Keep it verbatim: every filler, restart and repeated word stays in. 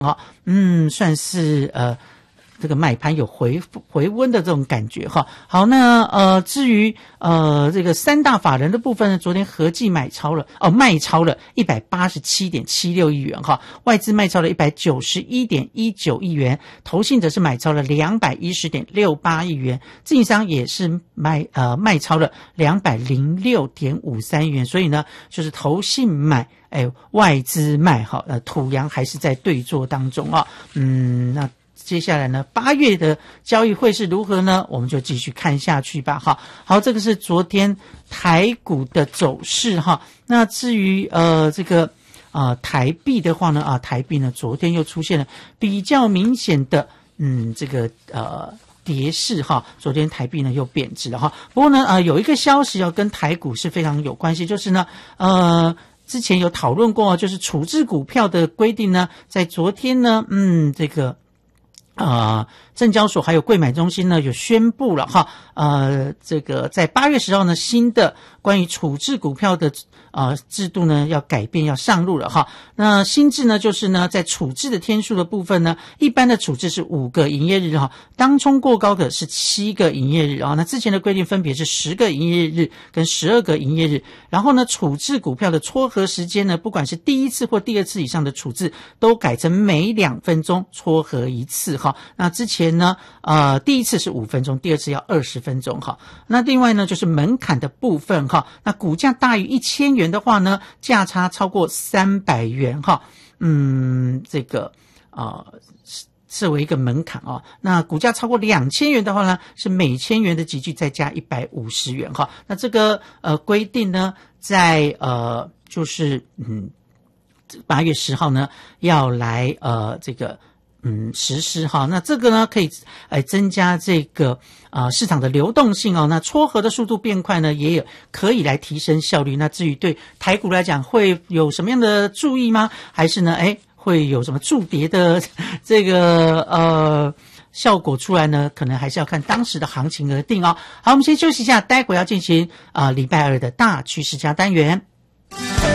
哈，嗯，算是呃。这个买盘有回回温的这种感觉哈。好，那呃，至于呃这个三大法人的部分呢，昨天合计买超了哦，卖超了一百八十七点七六亿元哈，外资卖超了一百九十一点一九亿元，投信则是买超了两百一十点六八亿元，自营商也是卖呃卖超了两百零六点五三亿元，所以呢，就是投信买。哎，外资卖哈，呃，土洋还是在对做当中啊，嗯，那接下来呢，八月的交易会是如何呢？我们就继续看下去吧。哈，好，这个是昨天台股的走势哈。那至于呃这个啊、呃、台币的话呢，啊台币呢昨天又出现了比较明显的嗯这个呃。跌势哈，昨天台币呢又贬值了哈。不过呢，呃，有一个消息要跟台股是非常有关系，就是呢，呃，之前有讨论过，就是处置股票的规定呢，在昨天呢，嗯，这个。呃，证交所还有柜买中心呢，有宣布了哈，呃，这个在八月十号呢，新的关于处置股票的呃制度呢要改变，要上路了哈。那新制呢，就是呢，在处置的天数的部分呢，一般的处置是五个营业日哈，当冲过高的是七个营业日啊。那之前的规定分别是十个营业日跟十二个营业日，然后呢，处置股票的撮合时间呢，不管是第一次或第二次以上的处置，都改成每两分钟撮合一次哈。那之前呢，呃，第一次是五分钟，第二次要二十分钟哈。那另外呢，就是门槛的部分哈。那股价大于一千元的话呢，价差超过三百元哈，嗯，这个呃设为一个门槛啊。那股价超过两千元的话呢，是每千元的集聚再加一百五十元哈。那这个呃规定呢，在呃就是嗯八月十号呢要来呃这个。嗯，实施哈，那这个呢可以呃增加这个呃市场的流动性哦，那撮合的速度变快呢，也有可以来提升效率。那至于对台股来讲，会有什么样的注意吗？还是呢，哎，会有什么筑跌的这个呃效果出来呢？可能还是要看当时的行情而定哦。好，我们先休息一下，待会要进行啊、呃、礼拜二的大趋势加单元。